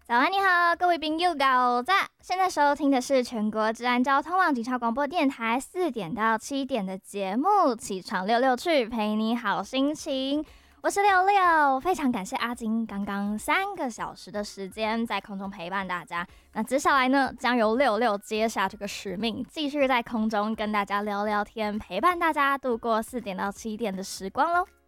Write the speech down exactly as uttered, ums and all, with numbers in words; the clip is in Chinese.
早安，你好，各位朋友，早早！现在收听的是全国治安交通网警察广播电台四点到七点的节目，起床六六去，陪你好心情。我是六六，非常感谢阿金刚刚三个小时的时间在空中陪伴大家。那接下来呢，将由六六接下这个使命，继续在空中跟大家聊聊天，陪伴大家度过四点到七点的时光喽。